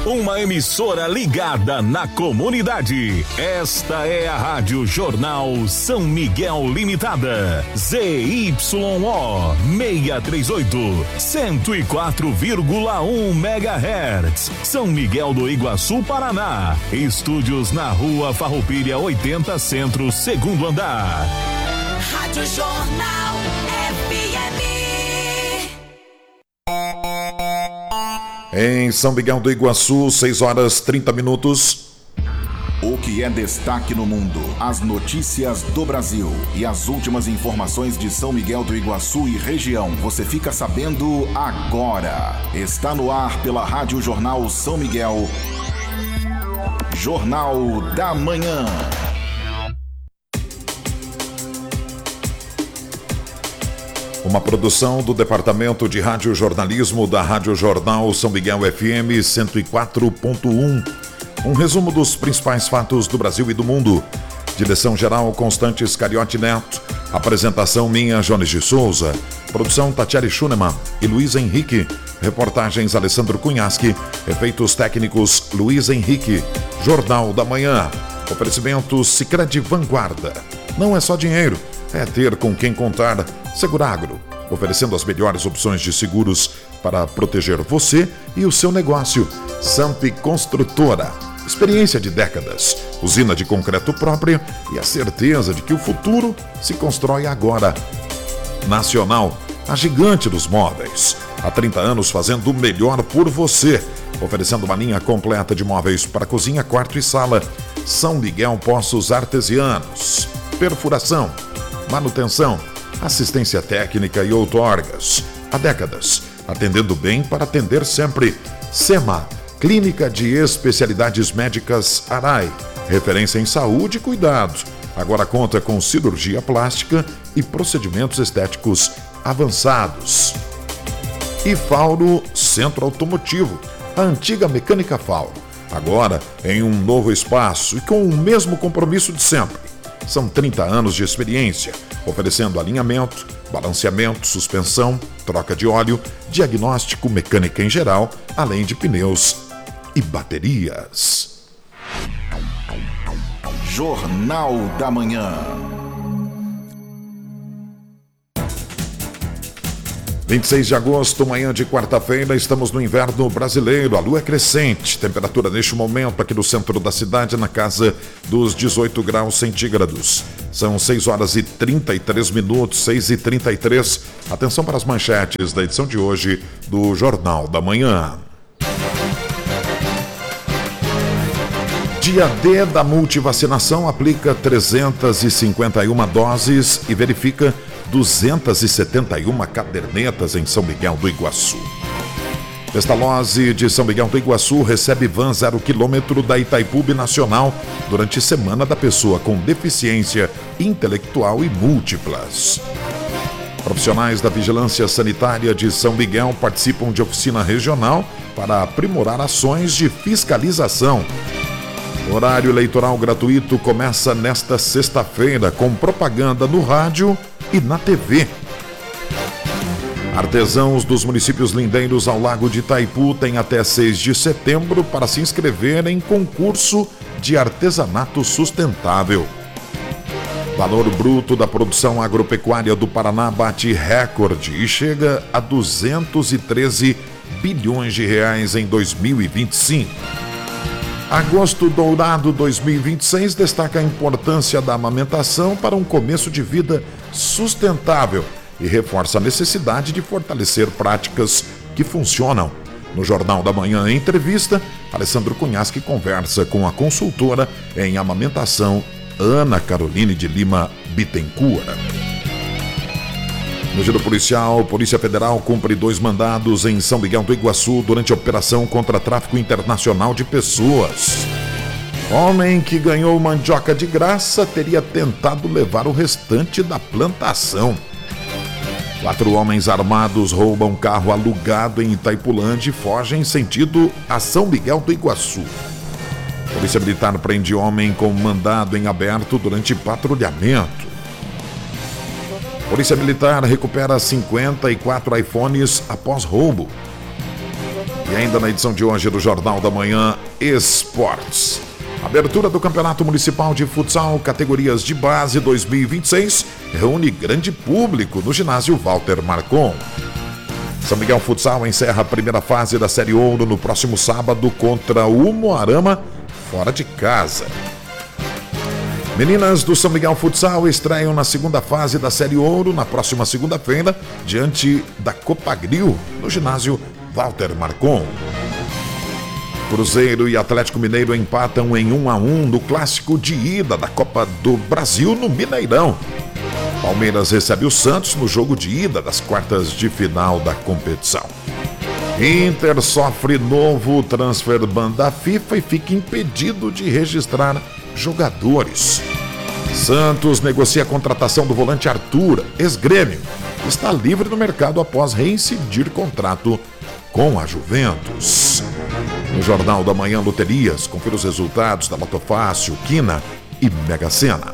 uma emissora ligada na comunidade. Esta é a Rádio Jornal São Miguel Limitada. ZYO 638, 104,1 MHz. São Miguel do Iguaçu, Paraná. Estúdios na Rua Farroupilha 80 Centro, segundo andar. Rádio Jornal FM. Em São Miguel do Iguaçu, 6 horas 30 minutos. O que é destaque no mundo, as notícias do Brasil e as últimas informações de São Miguel do Iguaçu e região, você fica sabendo agora. Está no ar pela Rádio Jornal São Miguel. Jornal da Manhã. Uma produção do Departamento de Rádio Jornalismo da Rádio Jornal São Miguel FM 104.1. Um resumo dos principais fatos do Brasil e do mundo. Direção-geral Constantes Cariotti Neto. Apresentação minha, Jones de Souza. Produção Tatiele Schunemann e Luiz Henrique. Reportagens Alessandro Cunhaschi. Efeitos técnicos Luiz Henrique. Jornal da Manhã. Oferecimento Sicredi Vanguarda. Não é só dinheiro, é ter com quem contar. Seguragro, oferecendo as melhores opções de seguros para proteger você e o seu negócio. Samp Construtora, experiência de décadas, usina de concreto própria e a certeza de que o futuro se constrói agora. Nacional, a gigante dos móveis, há 30 anos fazendo o melhor por você, oferecendo uma linha completa de móveis para cozinha, quarto e sala. São Miguel Poços Artesianos, perfuração, manutenção, assistência técnica e outorgas. Há décadas, atendendo bem para atender sempre. SEMA, Clínica de Especialidades Médicas Arai, referência em saúde e cuidado. Agora conta com cirurgia plástica e procedimentos estéticos avançados. E Fauro Centro Automotivo, a antiga Mecânica Fauro, agora em um novo espaço e com o mesmo compromisso de sempre. São 30 anos de experiência, oferecendo alinhamento, balanceamento, suspensão, troca de óleo, diagnóstico, mecânica em geral, além de pneus e baterias. Jornal da Manhã. 26 de agosto, manhã de quarta-feira, estamos no inverno brasileiro, a lua é crescente, temperatura neste momento aqui no centro da cidade na casa dos 18 graus centígrados. São 6 horas e 33 minutos, 6h33. Atenção para as manchetes da edição de hoje do Jornal da Manhã. Dia D da multivacinação, aplica 351 doses e verifica 271 cadernetas em São Miguel do Iguaçu. Pestalozzi de São Miguel do Iguaçu recebe van 0 km da Itaipu Nacional durante Semana da Pessoa com Deficiência Intelectual e Múltiplas. Profissionais da Vigilância Sanitária de São Miguel participam de oficina regional para aprimorar ações de fiscalização. Horário eleitoral gratuito começa nesta sexta-feira com propaganda no rádio e na TV. Artesãos dos municípios lindeiros ao Lago de Itaipu têm até 6 de setembro para se inscrever em concurso de artesanato sustentável. Valor bruto da produção agropecuária do Paraná bate recorde e chega a 213 bilhões de reais em 2025. Agosto Dourado 2026 destaca a importância da amamentação para um começo de vida sustentável e reforça a necessidade de fortalecer práticas que funcionam. No Jornal da Manhã, em entrevista, Alessandro Cunhaschi conversa com a consultora em amamentação Ana Caroline de Lima Bittencourt. No giro policial, Polícia Federal cumpre 2 mandados em São Miguel do Iguaçu durante a operação contra tráfico internacional de pessoas. Homem que ganhou mandioca de graça teria tentado levar o restante da plantação. 4 homens armados roubam carro alugado em Itaipulândia e fogem sentido a São Miguel do Iguaçu. Polícia Militar prende homem com mandado em aberto durante patrulhamento. Polícia Militar recupera 54 iPhones após roubo. E ainda na edição de hoje do Jornal da Manhã, Esportes. Abertura do Campeonato Municipal de Futsal, categorias de base 2026, reúne grande público no ginásio Walter Marcon. São Miguel Futsal encerra a primeira fase da Série Ouro no próximo sábado contra o Umuarama, fora de casa. Meninas do São Miguel Futsal estreiam na segunda fase da Série Ouro na próxima segunda-feira, diante da Copagril, no ginásio Walter Marcon. Cruzeiro e Atlético Mineiro empatam em 1-1 no clássico de ida da Copa do Brasil no Mineirão. Palmeiras recebe o Santos no jogo de ida das quartas de final da competição. Inter sofre novo transfer ban da FIFA e fica impedido de registrar jogadores. Santos negocia a contratação do volante Arthur, ex-Grêmio. Está livre no mercado após reincidir contrato com a Juventus. No Jornal da Manhã, loterias. Confira os resultados da Loto Fácil, Quina e Mega Sena.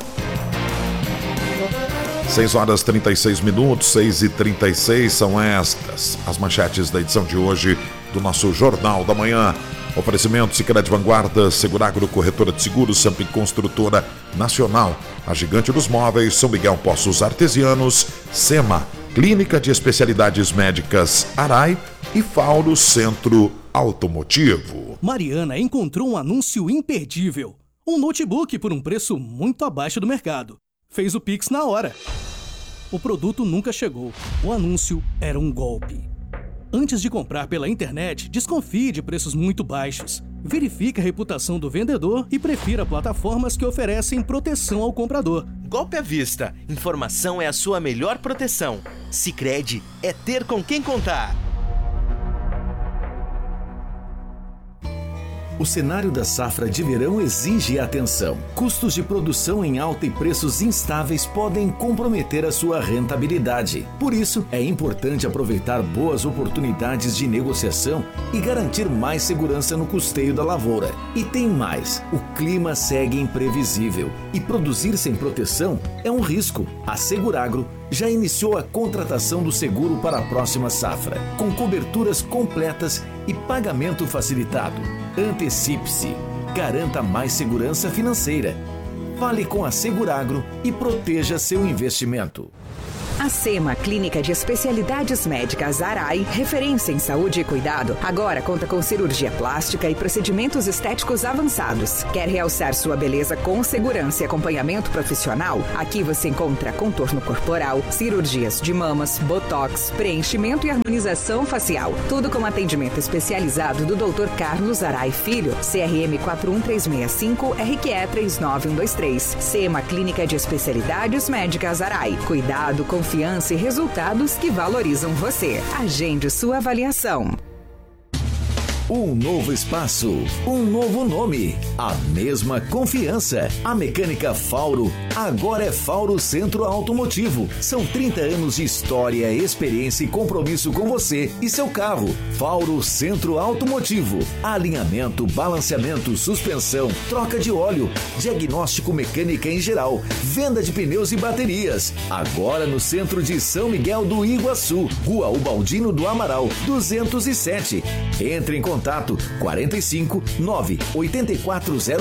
6h36, 6h36 são estas as manchetes da edição de hoje do nosso Jornal da Manhã. Oferecimento Sicredi Vanguarda, Seguragro, Corretora de Seguros, Sempre Construtora Nacional, a Gigante dos Móveis, São Miguel Poços Artesianos, SEMA, Clínica de Especialidades Médicas Arai e Fauro Centro Automotivo. Mariana encontrou um anúncio imperdível. Um notebook por um preço muito abaixo do mercado. Fez o Pix na hora. O produto nunca chegou. O anúncio era um golpe. Antes de comprar pela internet, desconfie de preços muito baixos. Verifique a reputação do vendedor e prefira plataformas que oferecem proteção ao comprador. Golpe à vista. Informação é a sua melhor proteção. Sicredi é ter com quem contar. O cenário da safra de verão exige atenção. Custos de produção em alta e preços instáveis podem comprometer a sua rentabilidade. Por isso, é importante aproveitar boas oportunidades de negociação e garantir mais segurança no custeio da lavoura. E tem mais, o clima segue imprevisível e produzir sem proteção é um risco. A Seguragro já iniciou a contratação do seguro para a próxima safra, com coberturas completas e pagamento facilitado. Antecipe-se, garanta mais segurança financeira. Fale com a Seguragro e proteja seu investimento. A SEMA, Clínica de Especialidades Médicas Arai, referência em saúde e cuidado, agora conta com cirurgia plástica e procedimentos estéticos avançados. Quer realçar sua beleza com segurança e acompanhamento profissional? Aqui você encontra contorno corporal, cirurgias de mamas, botox, preenchimento e harmonização facial. Tudo com atendimento especializado do Dr. Carlos Arai Filho, CRM 41365, RQE 39123. SEMA, Clínica de Especialidades Médicas Arai. Cuidado, confiança e resultados que valorizam você. Agende sua avaliação. Um novo espaço, um novo nome, a mesma confiança. A Mecânica Fauro agora é Fauro Centro Automotivo. São 30 anos de história, experiência e compromisso com você e seu carro. Fauro Centro Automotivo. Alinhamento, balanceamento, suspensão, troca de óleo, diagnóstico mecânica em geral, venda de pneus e baterias. Agora no centro de São Miguel do Iguaçu, Rua Ubaldino do Amaral, 207. Entre em contato 45 9 8406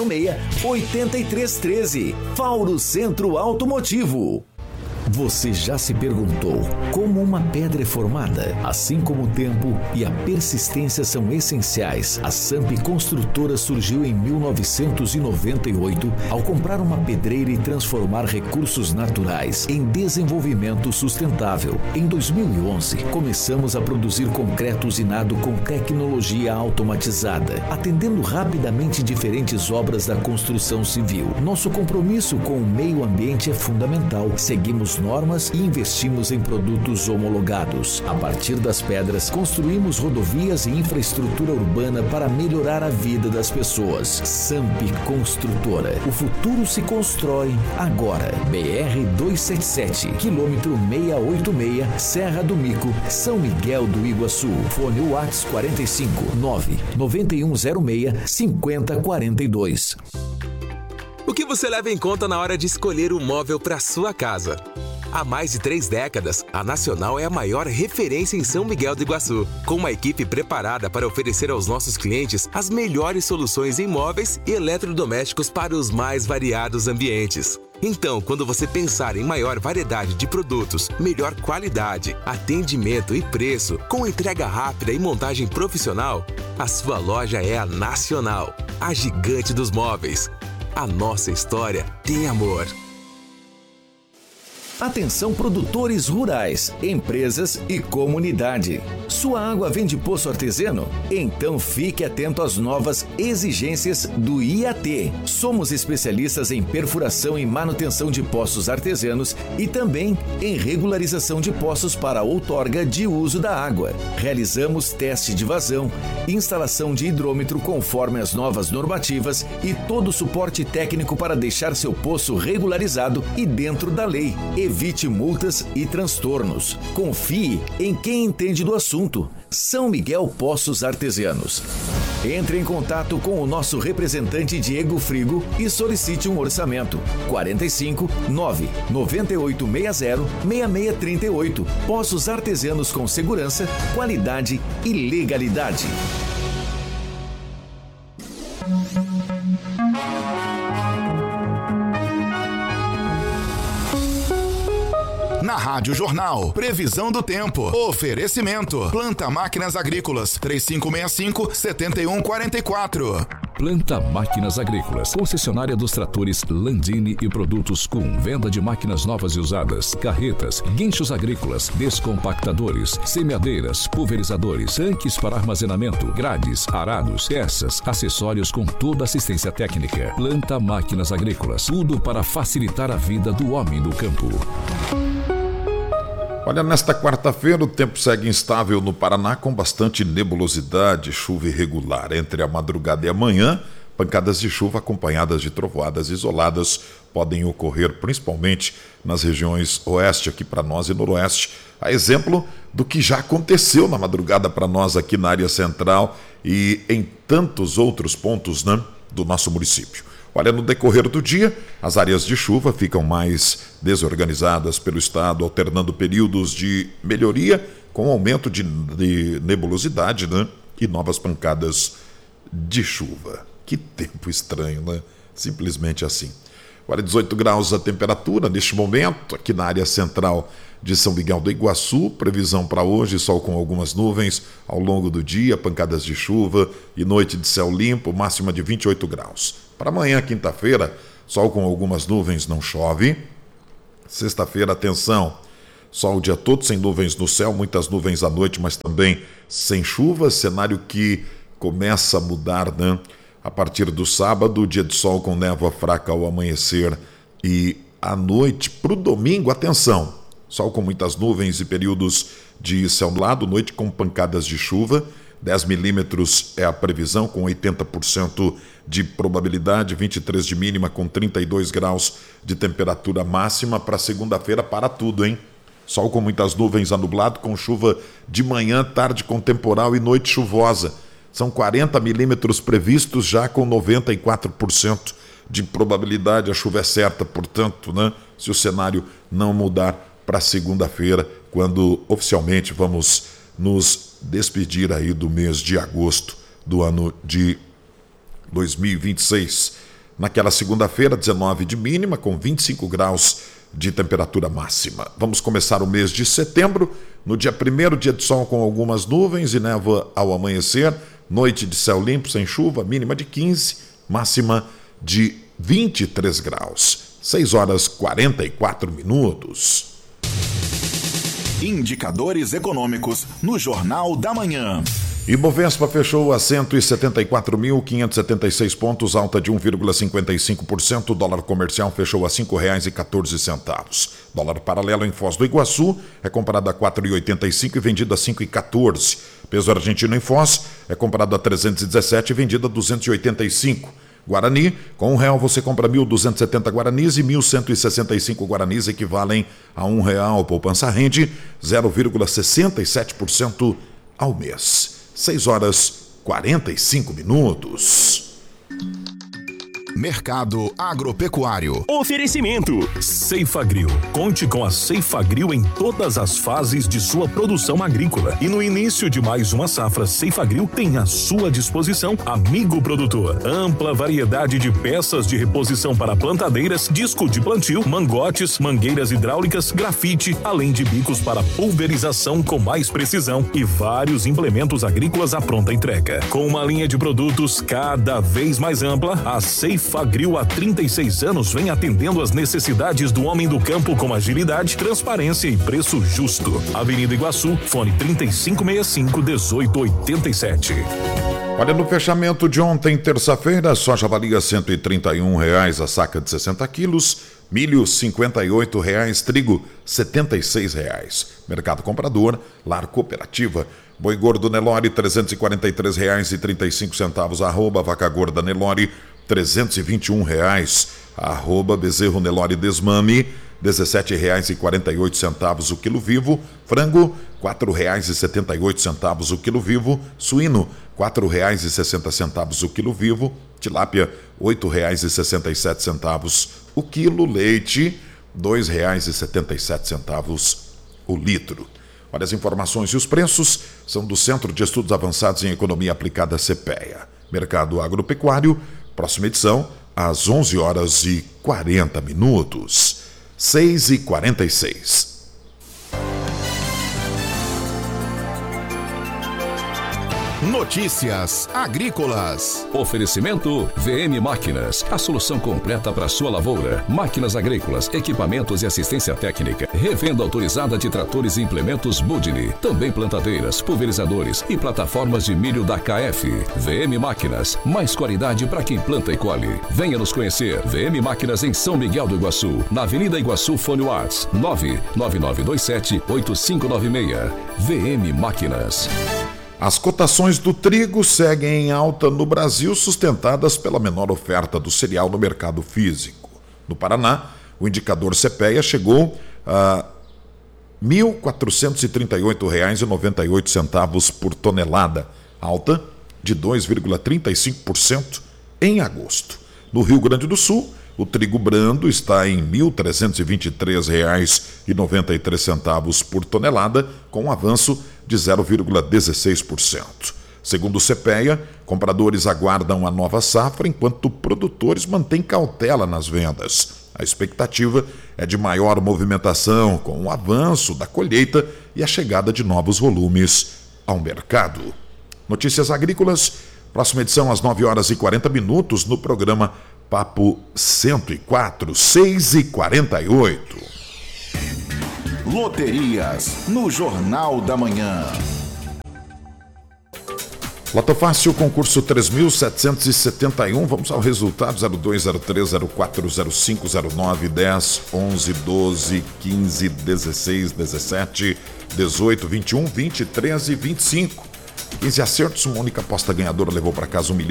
8313. Fauro Centro Automotivo. Você já se perguntou como uma pedra é formada? Assim como o tempo e a persistência são essenciais, a Samp Construtora surgiu em 1998 ao comprar uma pedreira e transformar recursos naturais em desenvolvimento sustentável. Em 2011, começamos a produzir concreto usinado com tecnologia automatizada, atendendo rapidamente diferentes obras da construção civil. Nosso compromisso com o meio ambiente é fundamental. Seguimos normas e investimos em produtos homologados. A partir das pedras, construímos rodovias e infraestrutura urbana para melhorar a vida das pessoas. Samp Construtora. O futuro se constrói agora. BR-277, quilômetro 686, Serra do Mico, São Miguel do Iguaçu. Fone WhatsApp 45 9 9106 5042. O que você leva em conta na hora de escolher o móvel para sua casa? Há mais de 3 décadas, a Nacional é a maior referência em São Miguel do Iguaçu, com uma equipe preparada para oferecer aos nossos clientes as melhores soluções em móveis e eletrodomésticos para os mais variados ambientes. Então, quando você pensar em maior variedade de produtos, melhor qualidade, atendimento e preço, com entrega rápida e montagem profissional, a sua loja é a Nacional, a gigante dos móveis. A nossa história tem amor. Atenção produtores rurais, empresas e comunidade. Sua água vem de poço artesiano? Então fique atento às novas exigências do IAT. Somos especialistas em perfuração e manutenção de poços artesianos e também em regularização de poços para outorga de uso da água. Realizamos teste de vazão, instalação de hidrômetro conforme as novas normativas e todo o suporte técnico para deixar seu poço regularizado e dentro da lei. Evite multas e transtornos. Confie em quem entende do assunto. São Miguel Poços Artesianos. Entre em contato com o nosso representante Diego Frigo e solicite um orçamento. 45 9 9860 6638. Poços artesianos com segurança, qualidade e legalidade. Na Rádio Jornal, previsão do tempo. Oferecimento. Planta Máquinas Agrícolas, 3565-7144. Planta Máquinas Agrícolas, concessionária dos tratores Landini e produtos com venda de máquinas novas e usadas, carretas, guinchos agrícolas, descompactadores, semeadeiras, pulverizadores, tanques para armazenamento, grades, arados, peças, acessórios com toda assistência técnica. Planta Máquinas Agrícolas, tudo para facilitar a vida do homem do campo. Olha, nesta quarta-feira o tempo segue instável no Paraná com bastante nebulosidade, chuva irregular. Entre a madrugada e amanhã, pancadas de chuva acompanhadas de trovoadas isoladas podem ocorrer principalmente nas regiões oeste aqui para nós e noroeste. A exemplo do que já aconteceu na madrugada para nós aqui na área central e em tantos outros pontos, né, do nosso município. Olha, no decorrer do dia, as áreas de chuva ficam mais desorganizadas pelo estado, alternando períodos de melhoria com aumento de nebulosidade, né? E novas pancadas de chuva. Que tempo estranho, né? Simplesmente assim. Olha, 18 graus a temperatura neste momento, aqui na área central de São Miguel do Iguaçu. Previsão para hoje, sol com algumas nuvens ao longo do dia, pancadas de chuva e noite de céu limpo, máxima de 28 graus. Para amanhã, quinta-feira, sol com algumas nuvens, não chove. Sexta-feira, atenção, sol o dia todo sem nuvens no céu, muitas nuvens à noite, mas também sem chuva. Cenário que começa a mudar, né? A partir do sábado, dia de sol com névoa fraca ao amanhecer e à noite. Para o domingo, atenção, sol com muitas nuvens e períodos de céu nublado, noite com pancadas de chuva. 10 milímetros é a previsão, com 80% de probabilidade, 23 de mínima, com 32 graus de temperatura máxima. Para segunda-feira, para tudo, hein? Sol com muitas nuvens a nublado, com chuva de manhã, tarde com temporal e noite chuvosa. São 40 milímetros previstos, já com 94% de probabilidade. A chuva é certa, portanto, né? Se o cenário não mudar para segunda-feira, quando oficialmente vamos nos despedir aí do mês de agosto do ano de 2026. Naquela segunda-feira, 19 de mínima, com 25 graus de temperatura máxima. Vamos começar o mês de setembro. No dia 1º, dia de sol com algumas nuvens e névoa ao amanhecer. Noite de céu limpo, sem chuva, mínima de 15, máxima de 23 graus. 6 horas 44 minutos. Indicadores econômicos no Jornal da Manhã. Ibovespa fechou a 174.576 pontos, alta de 1,55%. O dólar comercial fechou a R$ 5,14. Dólar paralelo em Foz do Iguaçu é comprado a R$ 4,85 e vendido a R$ 5,14. Peso argentino em Foz é comprado a R$ 317 e vendido a R$ 285. Guarani, com R$1 você compra 1.270 guaranis e 1.165 guaranis equivalem a R$1. Poupança rende 0,67% ao mês. 6 horas 45 minutos. Mercado Agropecuário. Oferecimento Ceifagrill. Conte com a Ceifagrill em todas as fases de sua produção agrícola. E no início de mais uma safra, Ceifagrill tem à sua disposição amigo produtor. Ampla variedade de peças de reposição para plantadeiras, disco de plantio, mangotes, mangueiras hidráulicas, grafite, além de bicos para pulverização com mais precisão e vários implementos agrícolas à pronta entrega. Com uma linha de produtos cada vez mais ampla, a Ceifagrill há 36 anos vem atendendo às necessidades do homem do campo com agilidade, transparência e preço justo. Avenida Iguaçu, fone 3565-1887. Olha, no fechamento de ontem, terça-feira, soja valia R$ 131,00 a saca de 60 quilos, milho R$ 58,00, trigo R$ 76,00. Mercado comprador, Lar Cooperativa. Boi gordo Nelore, R$ 343,35, @ vaca gorda Nelore, R$ 321,00, @ bezerro Nelore Desmame, R$ 17,48 o quilo vivo, frango, R$ 4,78 o quilo vivo, suíno, R$ 4,60 o quilo vivo, tilápia, R$ 8,67 o quilo, leite, R$ 2,77 o litro. Olha, as informações e os preços são do Centro de Estudos Avançados em Economia Aplicada CEPEA. Mercado Agropecuário, próxima edição, às 11h40. 6h46. Notícias agrícolas. Oferecimento VM Máquinas, a solução completa para sua lavoura. Máquinas agrícolas, equipamentos e assistência técnica. Revenda autorizada de tratores e implementos Budini. Também plantadeiras, pulverizadores e plataformas de milho da KF. VM Máquinas, mais qualidade para quem planta e colhe. Venha nos conhecer. VM Máquinas em São Miguel do Iguaçu, na Avenida Iguaçu, fone Whats 99927-8596. VM Máquinas. As cotações do trigo seguem em alta no Brasil, sustentadas pela menor oferta do cereal no mercado físico. No Paraná, o indicador CEPEA chegou a R$ 1.438,98 por tonelada, alta de 2,35% em agosto. No Rio Grande do Sul, o trigo brando está em R$ 1.323,93 por tonelada, com um avanço de 0,16%. Segundo o CEPEA, compradores aguardam a nova safra, enquanto produtores mantêm cautela nas vendas. A expectativa é de maior movimentação, com o avanço da colheita e a chegada de novos volumes ao mercado. Notícias agrícolas, próxima edição às 9h40 no programa Papo 104, 6h48. Loterias, no Jornal da Manhã. Loto Fácil, concurso 3.771. Vamos ao resultado: 02, 03, 04, 05, 09, 10, 11, 12, 15, 16, 17, 18, 21, 23 e 25. 15 acertos, uma única aposta ganhadora levou para casa R$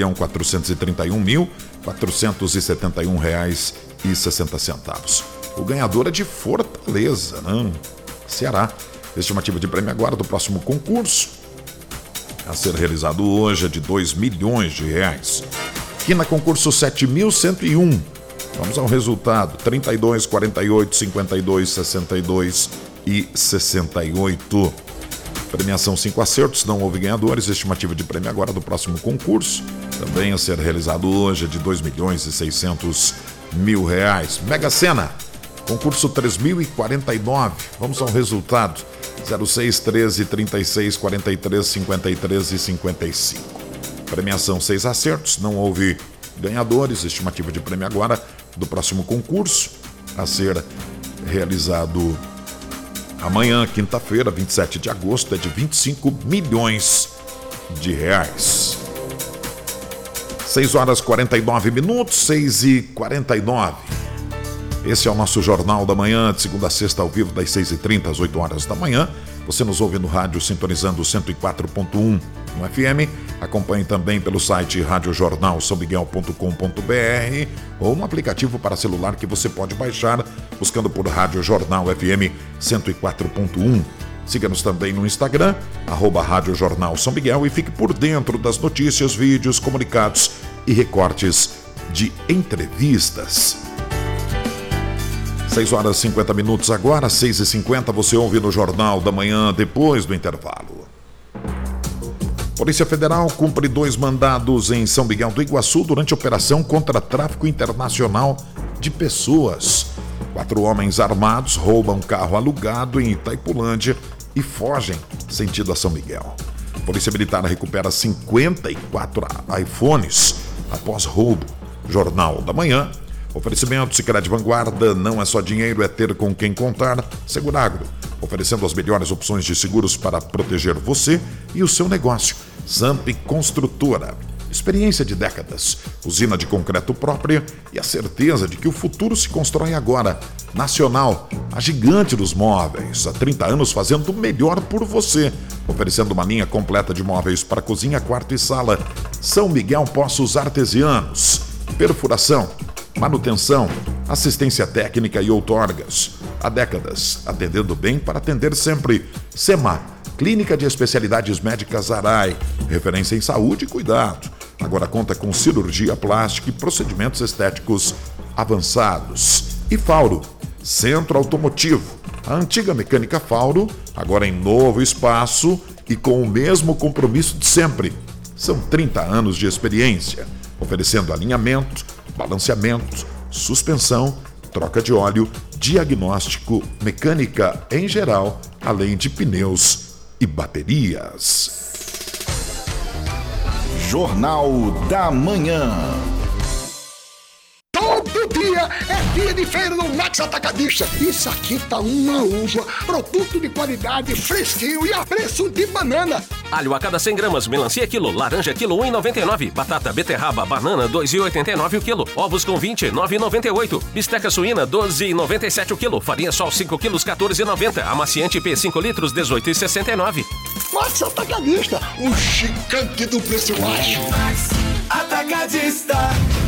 1.431.471,60. O ganhador é de Fortaleza, né? Ceará. Estimativa de prêmio agora do próximo concurso a ser realizado hoje é de R$ 2 milhões. Quina concurso 7.101. Vamos ao resultado: 32, 48, 52, 62 e 68. Premiação 5 acertos, não houve ganhadores. Estimativa de prêmio agora do próximo concurso, também a ser realizado hoje, é de R$ 2.600.000. Mega Sena, concurso 3.049. Vamos ao resultado: 06, 13, 36, 43, 53 e 55. Premiação 6 acertos, não houve ganhadores. Estimativa de prêmio agora do próximo concurso, a ser realizado amanhã, quinta-feira, 27 de agosto, é de R$ 25 milhões. 6h49, 6h49. Esse é o nosso Jornal da Manhã, de segunda a sexta, ao vivo, das 6h30 às 8h da manhã. Você nos ouve no rádio sintonizando 104.1 no FM. Acompanhe também pelo site radiojornalsaomiguel.com.br ou um aplicativo para celular que você pode baixar buscando por Rádio Jornal FM 104.1. Siga-nos também no Instagram, @Rádio Jornal São Miguel, e fique por dentro das notícias, vídeos, comunicados e recortes de entrevistas. 6 horas e 50 minutos agora, 6h50, você ouve no Jornal da Manhã, depois do intervalo. Polícia Federal cumpre 2 mandados em São Miguel do Iguaçu durante a operação contra tráfico internacional de pessoas. 4 homens armados roubam carro alugado em Itaipulândia e fogem sentido a São Miguel. Polícia Militar recupera 54 iPhones após roubo. Jornal da Manhã. Oferecimento Sicredi Vanguarda, não é só dinheiro, é ter com quem contar. Seguragro, oferecendo as melhores opções de seguros para proteger você e o seu negócio. Zamp Construtora, experiência de décadas, usina de concreto própria e a certeza de que o futuro se constrói agora. Nacional, a gigante dos móveis, há 30 anos fazendo o melhor por você, oferecendo uma linha completa de móveis para cozinha, quarto e sala. São Miguel Poços Artesianos, perfuração, manutenção, assistência técnica e outorgas. Há décadas, atendendo bem para atender sempre. SEMA, Clínica de Especialidades Médicas Arai, referência em saúde e cuidado. Agora conta com cirurgia plástica e procedimentos estéticos avançados. E Fauro, Centro Automotivo, a antiga Mecânica Fauro, agora em novo espaço e com o mesmo compromisso de sempre. São 30 anos de experiência, oferecendo alinhamento, balanceamento, suspensão, troca de óleo, diagnóstico, mecânica em geral, além de pneus e baterias. Jornal da Manhã. Todo dia é dia de feira no Max Atacadista. Isso aqui tá uma uva, produto de qualidade, fresquinho e a preço de banana. Alho a cada 100 gramas, melancia quilo, laranja quilo 1,99, batata, beterraba, banana 2,89 o quilo, ovos com 20, 9,98, bisteca suína 12,97 o quilo, farinha sol 5 quilos 14,90, amaciante P 5 litros 18,69. Max Atacadista, um gigante do preço baixo. Max Atacadista.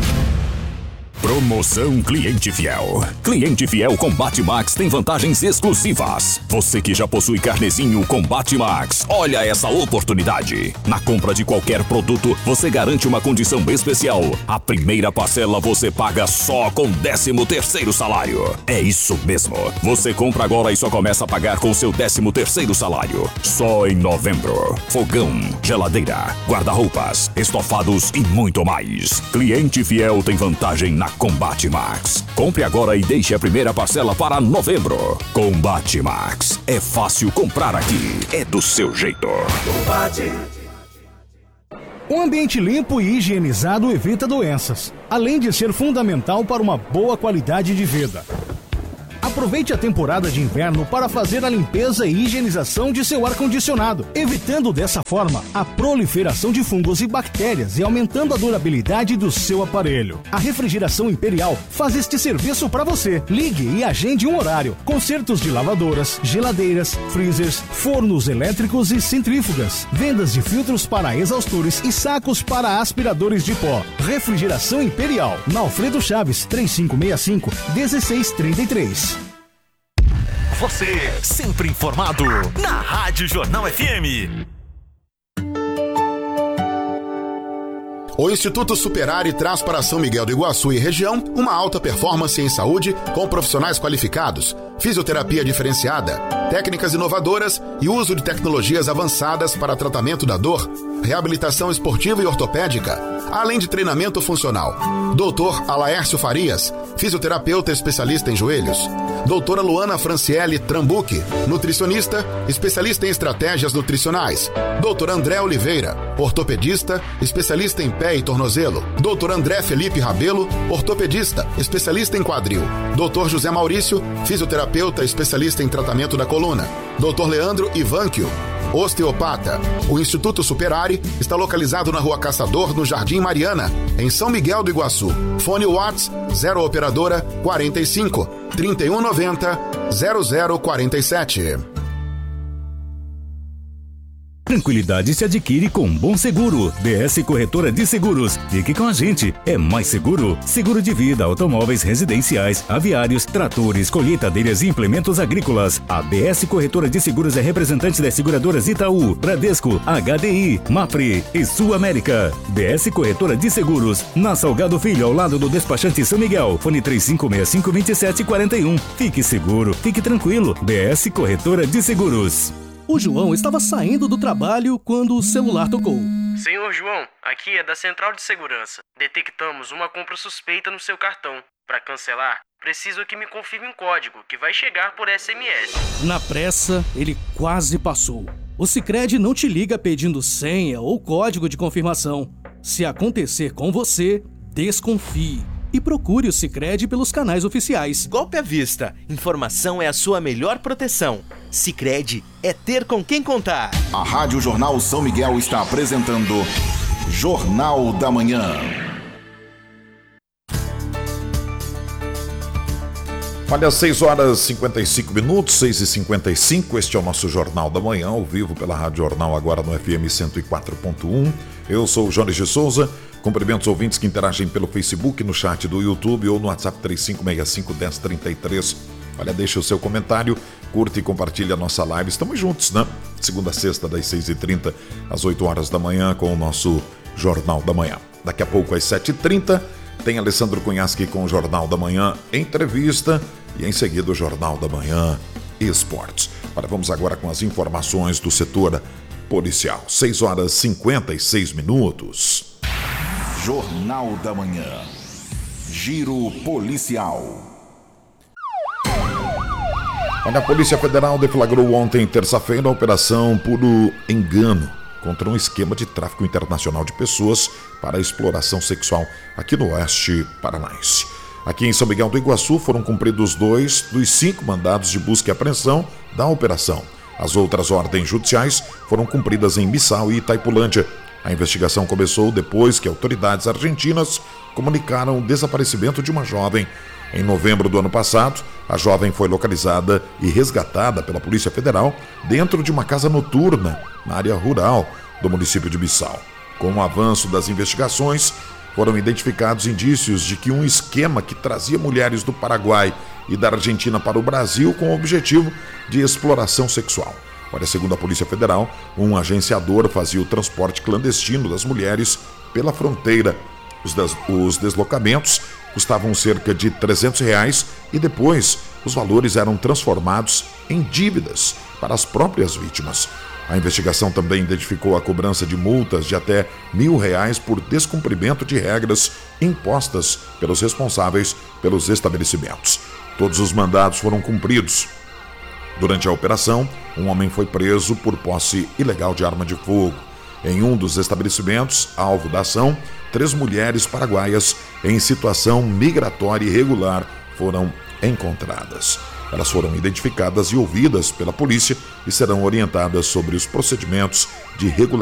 Promoção Cliente Fiel. Cliente Fiel Combate Max tem vantagens exclusivas. Você que já possui carnezinho Combate Max, olha essa oportunidade. Na compra de qualquer produto, você garante uma condição especial. A primeira parcela você paga só com 13º salário. É isso mesmo. Você compra agora e só começa a pagar com seu 13º salário. Só em novembro. Fogão, geladeira, guarda-roupas, estofados e muito mais. Cliente Fiel tem vantagem na Combate Max. Compre agora e deixe a primeira parcela para novembro. Combate Max. É fácil comprar aqui. É do seu jeito. Combate. Um ambiente limpo e higienizado evita doenças, além de ser fundamental para uma boa qualidade de vida. Aproveite a temporada de inverno para fazer a limpeza e higienização de seu ar-condicionado, evitando dessa forma a proliferação de fungos e bactérias e aumentando a durabilidade do seu aparelho. A Refrigeração Imperial faz este serviço para você. Ligue e agende um horário. Consertos de lavadoras, geladeiras, freezers, fornos elétricos e centrífugas. Vendas de filtros para exaustores e sacos para aspiradores de pó. Refrigeração Imperial, na Alfredo Chaves, 3565-1633. Você, sempre informado, na Rádio Jornal FM. O Instituto Superare traz para São Miguel do Iguaçu e região uma alta performance em saúde com profissionais qualificados, fisioterapia diferenciada, técnicas inovadoras e uso de tecnologias avançadas para tratamento da dor, reabilitação esportiva e ortopédica, além de treinamento funcional. Dr. Alaércio Farias, fisioterapeuta especialista em joelhos. Doutora Luana Franciele Trambuque, nutricionista, especialista em estratégias nutricionais. Doutor André Oliveira, ortopedista, especialista em pé e tornozelo. Doutor André Felipe Rabelo, ortopedista, especialista em quadril. Doutor José Maurício, fisioterapeuta, especialista em tratamento da coluna. Doutor Leandro Ivanquio, osteopata. O Instituto Superare está localizado na Rua Caçador, no Jardim Mariana, em São Miguel do Iguaçu. Fone Whats 0 operadora 45 3190 0047. Tranquilidade se adquire com um bom seguro. DS Corretora de Seguros. Fique com a gente. É mais seguro. Seguro de vida, automóveis residenciais, aviários, tratores, colheitadeiras e implementos agrícolas. A DS Corretora de Seguros é representante das seguradoras Itaú, Bradesco, HDI, Mafre e Sul América. DS Corretora de Seguros. Na Salgado Filho, ao lado do despachante São Miguel. Fone 3565-2741. Fique seguro. Fique tranquilo. DS Corretora de Seguros. O João estava saindo do trabalho quando o celular tocou. Senhor João, aqui é da Central de Segurança. Detectamos uma compra suspeita no seu cartão. Para cancelar, preciso que me confirme um código que vai chegar por SMS. Na pressa, ele quase passou. O Sicredi não te liga pedindo senha ou código de confirmação. Se acontecer com você, desconfie. E procure o Sicredi pelos canais oficiais. Golpe à vista. Informação é a sua melhor proteção. Sicredi é ter com quem contar. A Rádio Jornal São Miguel está apresentando Jornal da Manhã. Olha, 6 horas e 55 minutos, 6h55, este é o nosso Jornal da Manhã, ao vivo pela Rádio Jornal, agora no FM 104.1. Eu sou o Jones de Souza, cumprimento os ouvintes que interagem pelo Facebook, no chat do YouTube ou no WhatsApp 3565-1033. Olha, deixa o seu comentário, curta e compartilha a nossa live. Estamos juntos, né? Segunda a sexta, das 6h30 às 8 horas da manhã, com o nosso Jornal da Manhã. Daqui a pouco, às 7h30, tem Alessandro Cunhasque com o Jornal da Manhã, entrevista, e em seguida o Jornal da Manhã Esportes. Olha, vamos agora com as informações do setor policial. 6 horas e 56 minutos. Jornal da Manhã. Giro policial. Olha, a Polícia Federal deflagrou ontem, terça-feira, a Operação Puro Engano contra um esquema de tráfico internacional de pessoas para exploração sexual aqui no Oeste Paranaense. Aqui em São Miguel do Iguaçu foram cumpridos 2 dos 5 mandados de busca e apreensão da operação. As outras ordens judiciais foram cumpridas em Missal e Itaipulândia. A investigação começou depois que autoridades argentinas comunicaram o desaparecimento de uma jovem. Em novembro do ano passado, a jovem foi localizada e resgatada pela Polícia Federal dentro de uma casa noturna na área rural do município de Missal. Com o avanço das investigações, foram identificados indícios de que um esquema que trazia mulheres do Paraguai e da Argentina para o Brasil com o objetivo de exploração sexual. Olha, segundo a Polícia Federal, um agenciador fazia o transporte clandestino das mulheres pela fronteira. Os deslocamentos custavam cerca de R$300 e depois os valores eram transformados em dívidas para as próprias vítimas. A investigação também identificou a cobrança de multas de até R$1.000 por descumprimento de regras impostas pelos responsáveis pelos estabelecimentos. Todos os mandados foram cumpridos. Durante a operação, um homem foi preso por posse ilegal de arma de fogo. Em um dos estabelecimentos, alvo da ação, 3 mulheres paraguaias em situação migratória irregular foram encontradas. Elas foram identificadas e ouvidas pela polícia e serão orientadas sobre os procedimentos de regularidade